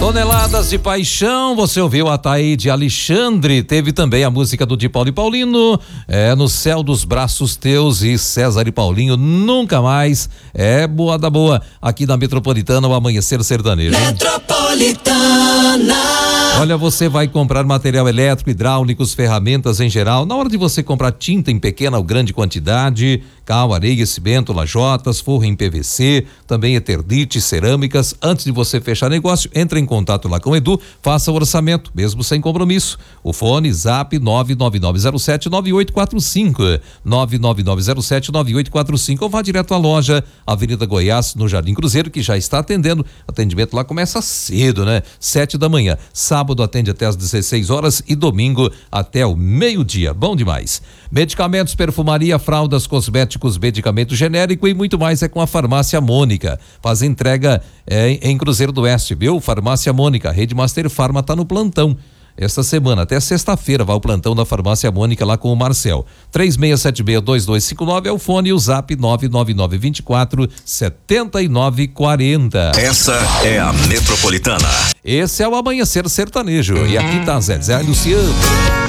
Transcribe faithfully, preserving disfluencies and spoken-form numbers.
Toneladas de Paixão, você ouviu a Taíde Alexandre, teve também a música do Di Paulo e Paulino, é No Céu dos Braços Teus, e César e Paulinho, Nunca Mais, é boa da boa, aqui na Metropolitana, o Amanhecer Sertanejo. Metropolitana. Olha, você vai comprar material elétrico, hidráulicos, ferramentas em geral, na hora de você comprar tinta em pequena ou grande quantidade, cal, areia, cimento, lajotas, forro em P V C, também eternite, cerâmicas, antes de você fechar negócio, entre em contato lá com o Edu, faça o orçamento, mesmo sem compromisso. O fone zap nove nove nove zero sete nove oito quatro cinco, nove nove nove zero sete nove oito quatro cinco, ou vá direto à loja, Avenida Goiás, no Jardim Cruzeiro, que já está atendendo. Atendimento lá começa cedo, né? Sete da manhã. Sábado atende até às dezesseis horas e domingo até o meio-dia. Bom demais. Medicamentos, perfumaria, fraldas, cosméticos, medicamento genérico e muito mais é com a Farmácia Mônica. Faz entrega é, em Cruzeiro do Oeste, viu? Farmácia Mônica, Rede Master Farma tá no plantão. Esta semana, até sexta-feira, vai o plantão da Farmácia Mônica lá com o Marcel. três seis sete seis dois dois cinco nove é o fone e o zap nove nove nove dois quatro sete nove quatro zero. Essa é a Metropolitana. Esse é o Amanhecer Sertanejo. E aqui tá Zé Zé Luciano.